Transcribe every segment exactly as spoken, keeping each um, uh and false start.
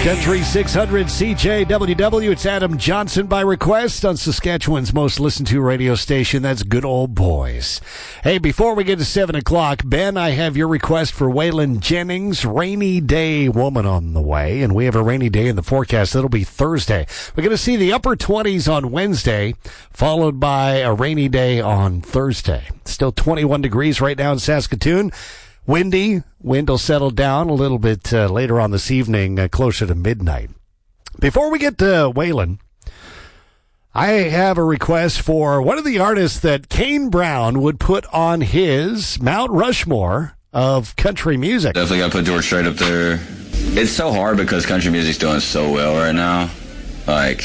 Country six hundred C J W W. It's Adam Johnson by request on Saskatchewan's most listened to radio station. That's Good Old Boys. Hey, before we get to seven o'clock, Ben, I have your request for Waylon Jennings, Rainy Day Woman on the way. And we have a rainy day in the forecast. That'll be Thursday. We're going to see the upper twenties on Wednesday, followed by a rainy day on Thursday. Still twenty-one degrees right now in Saskatoon. Windy. Wind will settle down a little bit uh, later on this evening, uh, closer to midnight. Before we get to Waylon, I have a request for one of the artists that Kane Brown would put on his Mount Rushmore of country music. Definitely got to put George Strait up there. It's so hard because country music's doing so well right now. Like,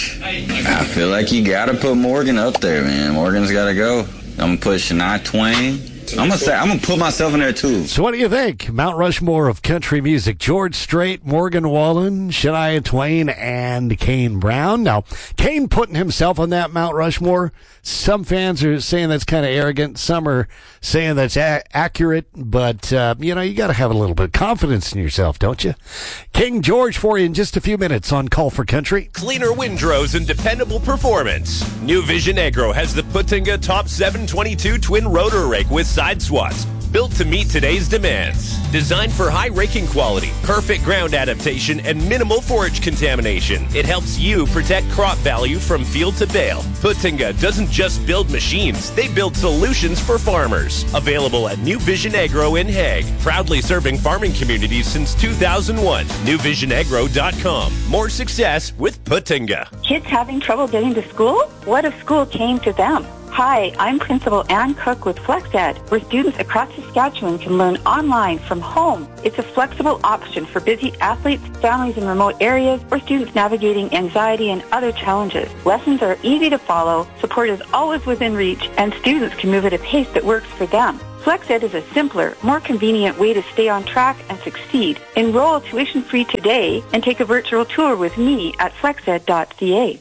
I feel like you got to put Morgan up there, man. Morgan's got to go. I'm going to put Shania Twain. I'm gonna say I'm gonna put myself in there too. So what do you think? Mount Rushmore of country music: George Strait, Morgan Wallen, Shania Twain, and Kane Brown. Now, Kane putting himself on that Mount Rushmore. Some fans are saying that's kind of arrogant. Some are saying that's a- accurate. But uh, you know, you got to have a little bit of confidence in yourself, don't you? King George for you in just a few minutes on Call for Country. Cleaner windrows and dependable performance. New Vision Agro has the Putinga Top seven twenty-two twin rotor rake with side swaths, built to meet today's demands. Designed for high raking quality, perfect ground adaptation, and minimal forage contamination. It helps you protect crop value from field to bale. Putinga doesn't just build machines, they build solutions for farmers. Available at New Vision Agro in Hague. Proudly serving farming communities since two thousand one. new vision agro dot com. More success with Putinga. Kids having trouble getting to school? What if school came to them? Hi, I'm Principal Ann Cook with FlexEd, where students across Saskatchewan can learn online from home. It's a flexible option for busy athletes, families in remote areas, or students navigating anxiety and other challenges. Lessons are easy to follow, support is always within reach, and students can move at a pace that works for them. FlexEd is a simpler, more convenient way to stay on track and succeed. Enroll tuition-free today and take a virtual tour with me at flexed dot c a.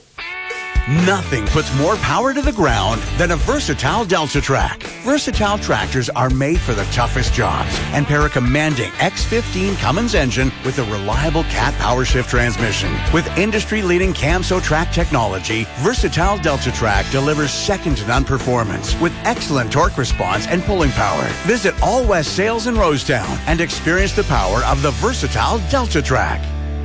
Nothing puts more power to the ground than a Versatile Delta-Trac. Versatile tractors are made for the toughest jobs and pair a commanding X fifteen Cummins engine with a reliable Cat Power Shift transmission. With industry-leading Camso-Trac technology, Versatile Delta-Trac delivers second-to-none performance with excellent torque response and pulling power. Visit All West Sales in Rosetown and experience the power of the Versatile Delta-Trac.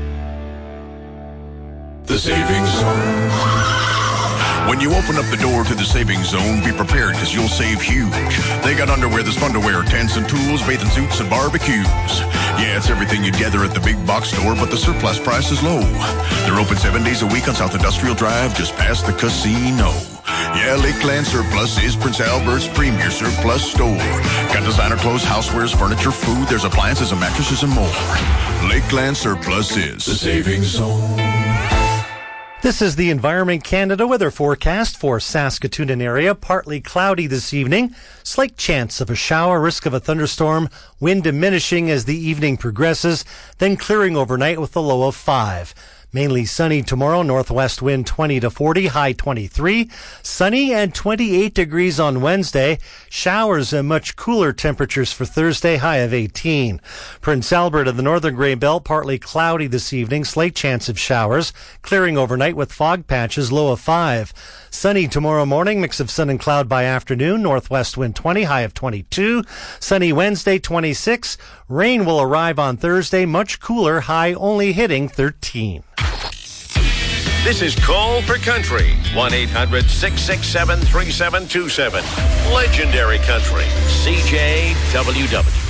The Savings Zone. When you open up the door to the Savings Zone, be prepared because you'll save huge. They got underwear that's fun to wear, tents and tools, bathing suits and barbecues. Yeah, it's everything you'd gather at the big box store, but the surplus price is low. They're open seven days a week on South Industrial Drive, just past the casino. Yeah, Lakeland Surplus is Prince Albert's premier surplus store. Got designer clothes, housewares, furniture, food, there's appliances and mattresses and more. Lakeland Surplus is the Savings Zone. This is the Environment Canada weather forecast for Saskatoon and area. Partly cloudy this evening. Slight chance of a shower, risk of a thunderstorm. Wind diminishing as the evening progresses, then clearing overnight with a low of five. Mainly sunny tomorrow, northwest wind twenty to forty, high twenty-three. Sunny and twenty-eight degrees on Wednesday. Showers and much cooler temperatures for Thursday, high of eighteen. Prince Albert of the northern Grey Belt, partly cloudy this evening, slight chance of showers. Clearing overnight with fog patches, low of five. Sunny tomorrow morning, mix of sun and cloud by afternoon, northwest wind twenty, high of twenty-two. Sunny Wednesday, twenty-six. Rain will arrive on Thursday, much cooler, high only hitting thirteen. This is Call for Country. one eight hundred six six seven three seven two seven. Legendary Country. C J W W.